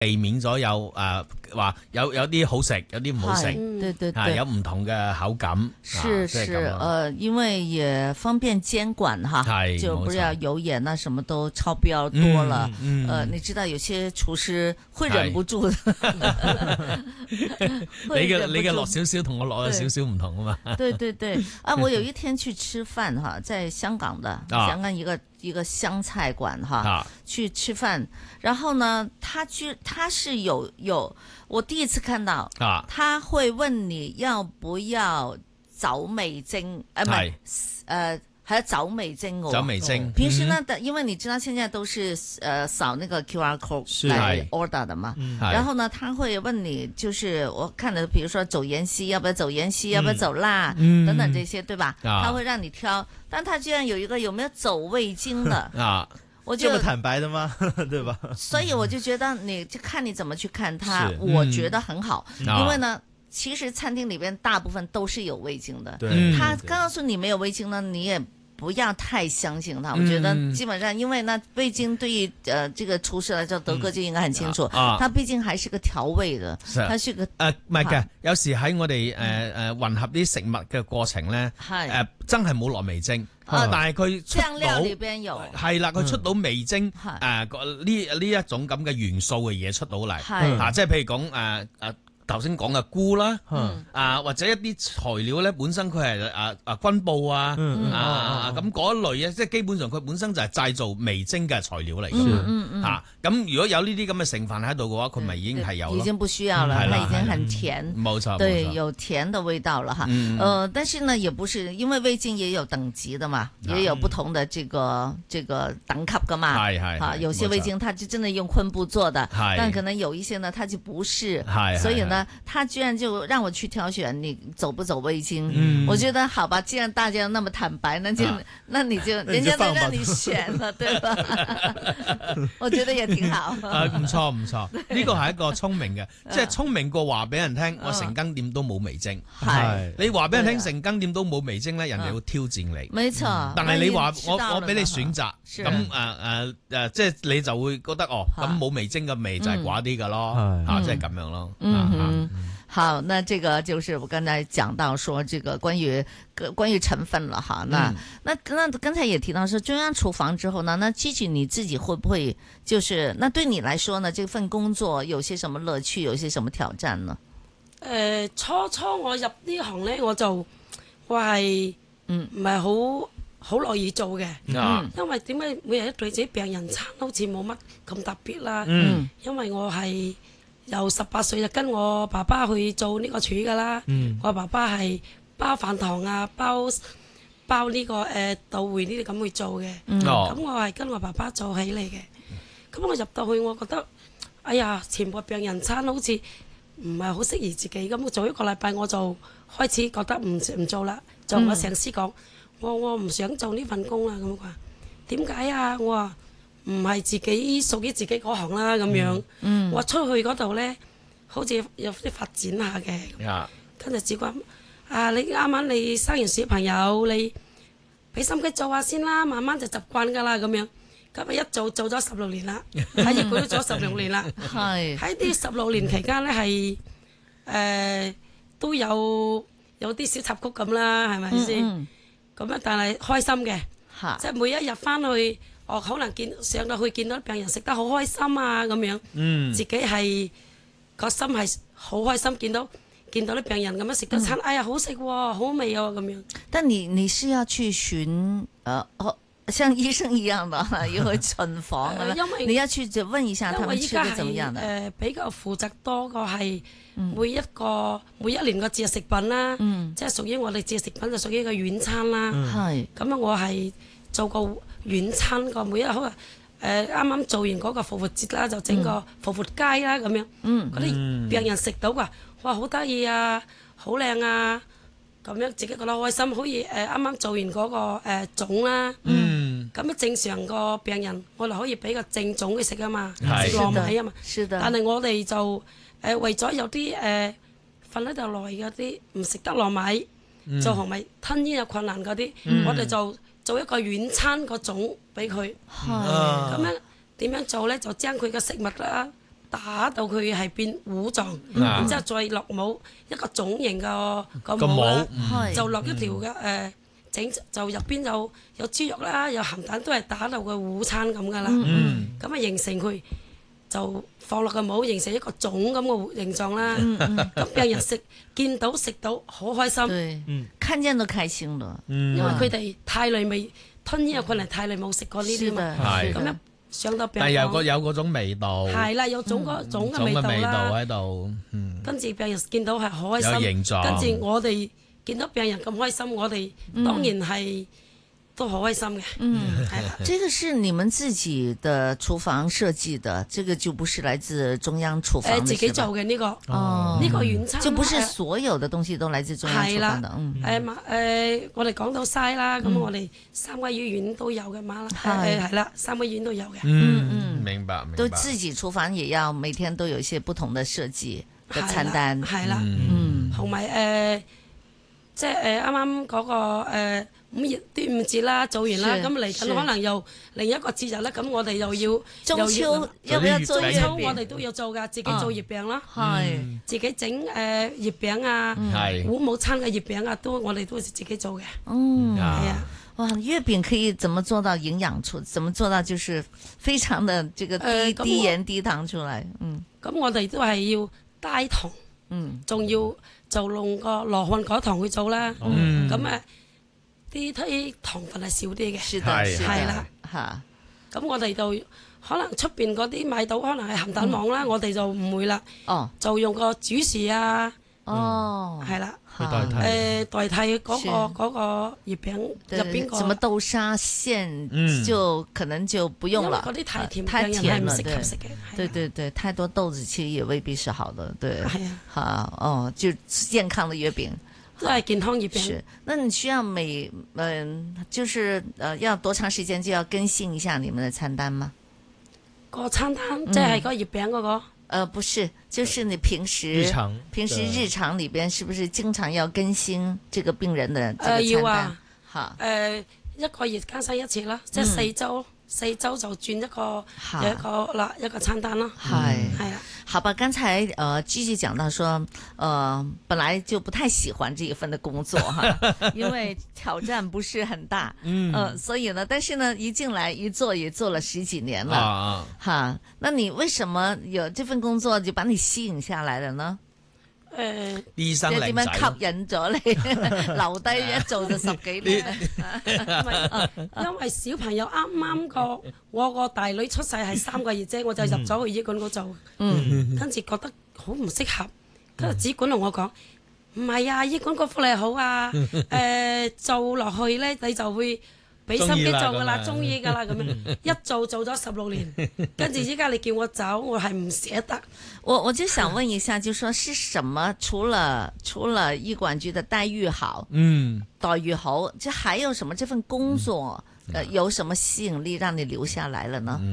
避免咗有話有啲好食，有啲唔好食， 對對對， 有唔同嘅口感， 是因為也方便監管哈，就不要油鹽啊什麼都超標多了，你知道有些廚師會忍不住的， 你嘅落少少同我落咗少少唔同啊嘛， 對對對，我有一天去吃飯哈，在香港一個湘菜館哈，去吃飯，然後呢，他是有，我第一次看到，他會問你要不要走味精，唔係，還有走味精哦。走味精。平時呢，因為你知道現在都是掃那個 QR code 來 order 的嘛，然後呢，他會問你，就是我看的，比如說走芫茜，要不要走芫茜，要不要走辣，等等這些，對吧？他會讓你挑，但他居然有一個有沒有走味精的我就這麼坦白的嗎？對吧？ 所以我就覺得你就看你怎麼去看它，我覺得很好，因為呢，其實餐廳裏邊大部分都是有味精的。 對， 他告訴你沒有味精呢，你也不要太相信他。我覺得基本上，因為呢味精對於這個廚師來說，德哥就應該很清楚，它畢竟還是個調味的，它是個唔係嘅，有時喺我哋混合啲食物嘅過程咧，真係冇落味精。但係佢醬料裏邊有係啦，佢出到味精呢一種咁嘅元素嘅嘢出到嚟，即係譬如講頭先講嘅菇啦，或者一啲材料咧，本身佢係軍布咁嗰一類啊，即係基本上佢本身就係製造味精嘅材料嚟㗎嘛，咁如果有呢啲咁嘅成分喺度嘅話，佢咪已經係有咯， 已經不需要了，它已經很甜， 冇錯， 對，有甜的味道了哈。但是呢，也不是因為味精也有等級的嘛，也有不同的這個等級㗎嘛，係有些味精它就真的用昆布做的，但可能有一些呢，它就不是，所以呢。他居然就讓我去挑選你走不走味精，我覺得好吧，既然大家那麼坦白，那你就人家都讓你選了，對吧？我覺得也挺好。 唔錯唔錯，呢個係一個聰明嘅，即係聰明過話俾人聽，我成間店都冇味精。係你話俾人聽成間店都冇味精咧，人哋會挑戰你。 沒錯。但係你話我俾你選擇，咁即係你就會覺得咁冇味精嘅味就係寡啲㗎咯，即係咁樣咯。 好，那這個就是我剛才講到說這個關於成分了哈，那剛才也提到說中央廚房之後呢，那Gigi你自己會不會就是那對你來說呢，這份工作有些什麼樂趣，有些什麼挑戰呢？ 初我入呢行呢，我係唔係好樂意做嘅，因為點解每日對自己病人餐好似冇乜咁特別啦，因為我係由18歲就跟我爸爸去做呢個廚噶啦，我爸爸係包飯堂啊，包呢個到會呢啲咁去做嘅，咁我係跟我爸爸做起嚟嘅，咁我入到去我覺得，哎呀，全部病人餐好似唔係好適宜自己，咁我做一個禮拜我就開始覺得唔做啦，就我上司講，我唔想做呢份工啦，咁佢話點解啊？我話唔係自己屬於自己嗰行啦，咁樣，我出去嗰度呢，好似有啲發展下嘅，跟住只講你啱啱你生完小朋友，你俾心機做下先啦，慢慢就習慣噶啦，咁樣，咁一做咗16年啦，喺業館都做咗16年啦，喺啲16年期間呢，係都有啲小插曲咁啦，係咪先？咁但係開心嘅，即係每一日翻去。我可能上到去見到病人食得好開心啊咁樣，自己係個心係好開心，見到啲病人咁樣食得餐，哎呀好食喎，好味啊咁樣。 但你是要去巡像醫生一樣的，要去巡房嘅，因為你要去就問一下他們吃得怎麼樣的。 比較負責多個係每一年個節日食品啦，即係屬於我哋節日食品就屬於個軟餐啦。係咁啊，我係做個軟餐個每一日好啱啱做完嗰個復活節啦，就整個復活雞啦咁樣，嗰啲病人食到㗎，哇好得意啊，好靚啊，咁樣自己覺得開心，好似啱啱做完嗰個粽啦，咁樣正常個病人我哋可以俾個正粽佢食啊嘛，食糯米啊嘛，但係我哋就為咗有啲瞓喺度耐嗰啲唔食得糯米，做紅米吞嚥有困難嗰啲，我哋就做一個軟餐個種俾佢，咁樣點樣做呢？就將佢嘅食物啦打到佢係變糊狀，然之後再落帽一個粽形個帽啦，就落一條嘅整就入邊有豬肉啦，有鹹蛋，都係打到個糊餐咁噶啦。咁啊形成佢就放落個帽，形成一個粽咁嘅形狀啦。咁病人見到食到好開心， 看見都開心咯。 因為佢哋太耐未吞咽有困難，太耐冇食過呢啲嘛。咁一上到病但係有嗰種味道。 係啦，有粽嘅味道啦。 喺度。 跟住病人見到係好開心。 有形狀。 跟住我哋見到病人咁開心，我哋當然係都好開心嘅。係啦。 這個是你們自己的廚房設計的，這個就不是來自中央廚房的。 自己做嘅呢個，呢個軟餐就不是所有的東西都來自中央廚房的。 我哋講到嘥啦，咁我哋三個醫院都有嘅嘛，係啦，三個醫院都有嘅。 明白。 都自己廚房也要每天都有一些不同的設計嘅餐單。 係啦，同埋即係啱啱嗰個端午節啦，做完啦，咁嚟緊可能又另一個節日啦，咁我哋又要中秋，要唔要做月餅？ 我哋都要做噶，自己做月餅啦，自己整月餅啊，午午餐嘅月餅啊，我哋都係自己做嘅。係啊， 哇，月餅可以怎麼做到營養出？怎麼做到就是非常的這個低鹽低糖出來？ 咁我哋都係要低糖，仲要就用個羅漢果糖去做啦。咁啲糖分係少啲嘅，係啦嚇。咁我哋就可能出邊嗰啲買到可能係鹹蛋黃啦，我哋就唔會啦。就用個主士啊，係啦，代替嗰個月餅入邊個。 什麼豆沙餡就可能就不用了， 嗰啲太甜， 太甜了， 唔適合食嘅。 對，太多豆子其實也未必是好的，對。 係啊。 好就健康的月餅。 都係健康月餅。 是，那你需要就是要多長時間就要更新一下你們的餐單嗎？ 個餐單即係個月餅嗰個？ 不是，就是你平時日常裏邊是不是經常要更新這個病人的這個餐單？ 要啊。 好。 一個月更新一次啦，即係4周就轉一個餐單咯。係啊。 好吧，剛才Gigi 講到說，本來就不太喜歡這一份的工作哈，因為挑戰不是很大，所以呢，但是呢，一進來一做也做了10幾年了，哈，那你為什麼有這份工作就把你吸引下來了呢？ 醫生靚仔， 點樣吸引咗你留低一做就10幾年？ 因為小朋友啱啱我個大女出世係3個月啫，我就入咗去醫管局做，跟住覺得好唔適合，跟住主管同我講：唔係啊，醫管局福利好啊，做落去咧你就會俾心機做噶啦，中意噶啦咁樣，一做咗16年，跟住依家你叫我走，我係唔捨得。 我就想問一下，就說是什麼？除了醫管局的待遇好，待遇好，就還有什麼？這份工作有什麼吸引力讓你留下來了呢？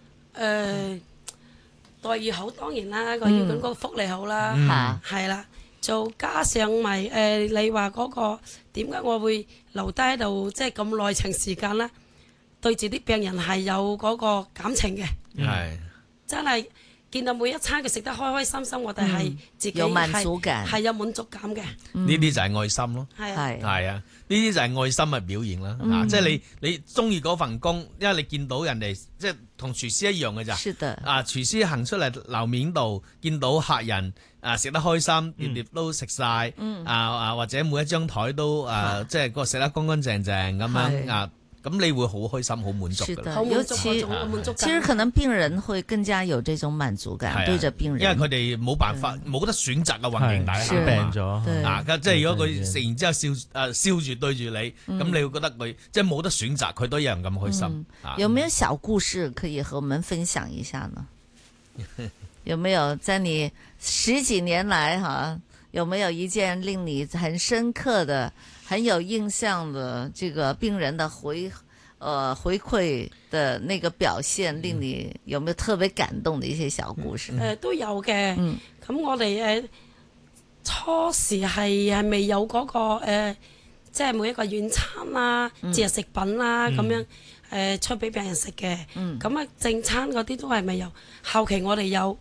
待遇好當然啦，個醫管局福利好啦，係啦。就加上埋你話嗰個點解我會留低喺度，即係咁耐長時間啦？對住啲病人係有嗰個感情嘅，真係見到每一餐佢食得開開心心，我哋係自己有滿足感， 係有滿足感嘅。 呢啲就係愛心咯，係啊，呢啲就係愛心嘅表現啦。即係你中意嗰份工，因為你見到人哋即係同廚師一樣嘅咋。廚師行出嚟樓面度見到客人。食得開心，碟碟都食晒，或者每一張台都即係個食得乾乾淨淨咁樣咁你會好開心，好滿足㗎。 尤其其實可能病人會更加有這種滿足感，對着病人， 因為佢哋冇辦法冇得選擇嘅環境底下病咗， 即係如果佢食完之後笑住對住你，咁你會覺得佢即係冇得選擇，佢都一樣咁開心。 有沒有小故事可以和我們分享一下呢？有沒有在你10幾年來有沒有一件令你很深刻的、很有印象的這個病人的回饋的那個表現，令你有沒有特別感動的一些小故事？ 都有嘅。咁我哋初時係未有嗰個即係每一個軟餐啊、節日食品啊咁樣出俾病人食嘅。咁正餐嗰啲都係未有。後期我哋有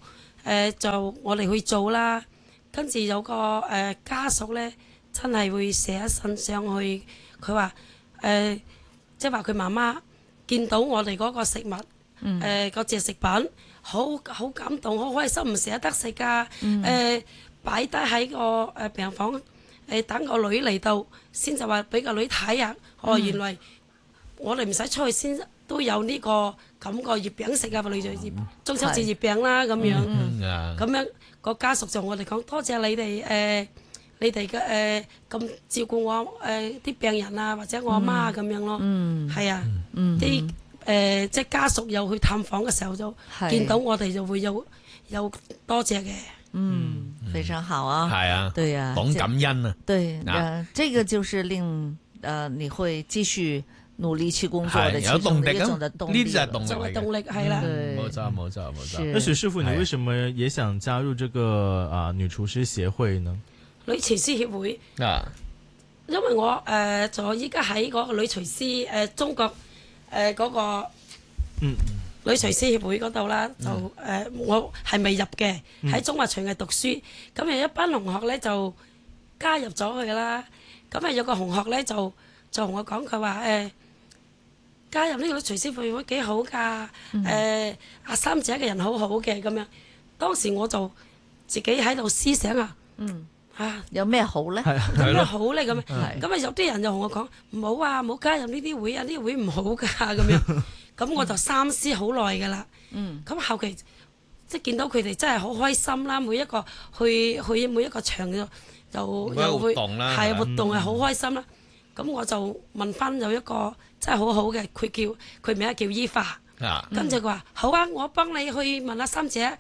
就我哋去做啦，跟住有個家屬咧，真係會寫一信上去，佢話即係話佢媽媽見到我哋嗰個食物，嗰隻食品好感動，好開心，唔捨得食㗎，擺低喺個病房，等個女嚟到，先就話俾個女睇啊，原來我哋唔使出去先都有呢個咁個月餅食啊，類似中秋節月餅啦咁樣，咁樣個家屬就我哋講多謝你哋你哋嘅咁照顧我啲病人啊，或者我阿媽咁樣咯，係啊，啲即係家屬又去探訪嘅時候就見到我哋就會有多謝嘅。 非常好啊。 係啊， 對啊， 講感恩啊。 對，這個就是令你會繼續努力去工作的其中的一種的動力。 呢啲就係動力嚟嘅。 作為動力係啦。 冇錯。 那許師傅，你為什麼也想加入這個女廚師協會呢？ 女廚師協會因為我就依家喺嗰個女廚師中國嗰個女廚師協會嗰度啦，就我係未入嘅，喺中華廚藝讀書，咁有一班同學咧就加入咗佢啦。咁有個同學咧就同我講，佢話加入呢個女廚師協會幾好㗎，阿三姐嘅人好好嘅咁樣。當時我就自己喺度思想有咩好咧？有咩好咧？咁有啲人就同我講唔好啊，唔好加入呢啲會啊，呢啲會唔好㗎咁樣。咁我就三思好耐㗎啦。咁後期即係見到佢哋真係好開心啦，每一個去每一個場又會係活動係好開心啦。咁我就問翻有一個真係好好嘅，佢名叫伊華。跟住佢話好啊，我幫你去問阿三姐，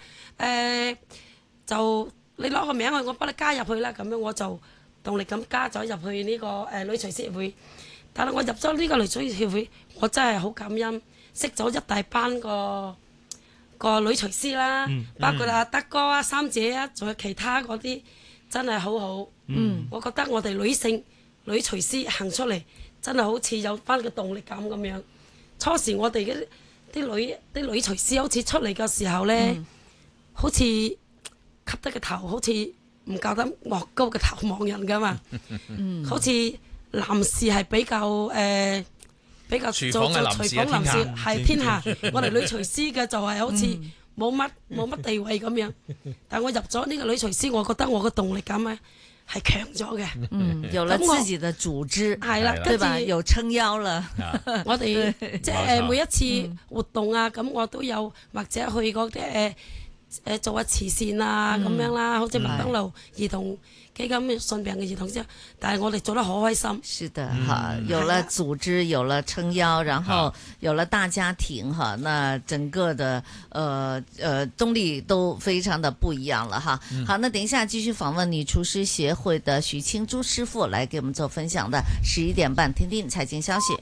就你攞個名去，我幫你加入去啦。咁樣我就動力咁加咗入去呢個女廚師協會。但係我入咗呢個女廚師協會，我真係好感恩，識咗一大班個女廚師啦，包括阿德哥啊、三姐啊，仲有其他嗰啲，真係好好。我覺得我哋女廚師行出嚟，真係好似有翻個動力感咁樣。初時我哋啲女廚師好似出嚟嘅時候呢，好似吸得個頭，好似唔夠膽莫高個頭望人噶嘛。好似男士係比較廚房男士係天下，我哋女廚師嘅就係好似冇乜地位咁樣。但我入咗呢個女廚師，我覺得我個動力感咧係強咗嘅。 有了自己的組織，係啦，對吧？有撐腰了。 我哋即係每一次活動啊，咁我都有或者去嗰啲做下慈善啊咁樣啦，好似麥當勞兒童基金順病嘅兒童之後，但係我哋做得好開心。 是的，哈，有了組織，有了撐腰，然後有了大家庭，哈，那整個的動力都非常的不一樣了，哈。好，那等一下繼續訪問女廚師協會的許青珠師傅來給我們做分享的11點半，聽聽財經消息。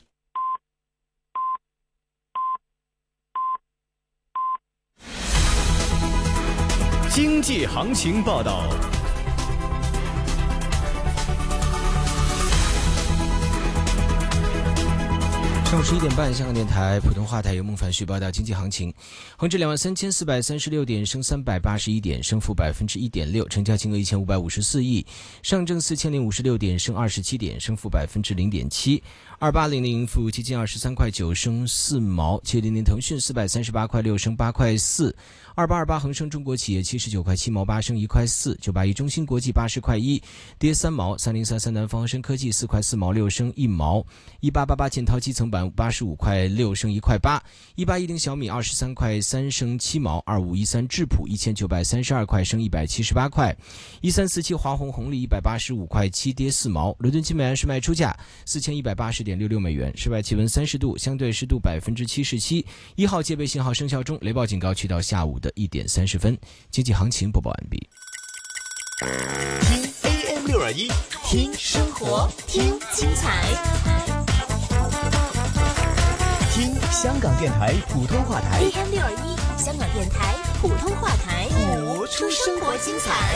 經濟行情報道。上午11點半，香港電台普通話台由孟凡旭報道經濟行情。恒指23,436點，升381點，升幅1.6%，成交金額1554億。上證4056點，升27點，升幅0.7%。2800富基金23塊9，升4毛。700騰訊438塊6，升8塊4。2828恒生中國企業79塊7毛8，升1塊4。981中芯國際80塊1，跌3毛。3033南方恒生科技4塊4毛6，升1毛。1888建滔基層板85塊6，升1塊8。1810小米23塊3，升7毛。2513智普1932塊，升178塊。1347華虹紅利185塊7，跌4毛。倫敦金每盎司賣出價4180.66美元，室外氣溫30度，相對濕度77%。1號戒備信號生效中，雷暴警告去到下午的1點30分。經濟行情播報完畢。 聽 AM621，聽生活，聽精彩，聽香港電台普通話台。AM621，香港電台普通話台，播出生活精彩。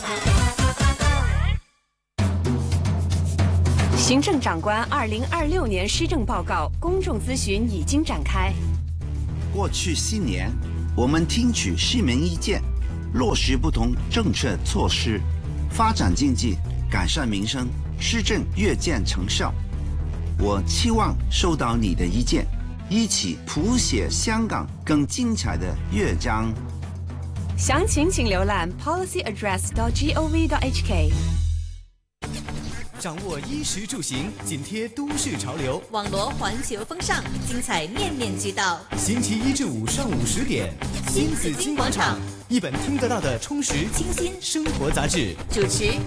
行政長官2026年施政報告公眾諮詢已經展開。 過去7年，我們聽取市民意見， 落实不同政策措施，发展经济，改善民生，施政越见成效。我期望收到你的意见，一起谱写香港更精彩的乐章。 详情请浏览 policyaddress.gov.hk。 掌握衣食住行，紧贴都市潮流， 网罗环球风尚，精彩面面俱到。 星期一至五上午10点，新紫金广场，一本听得到的充实清新生活杂志。 主持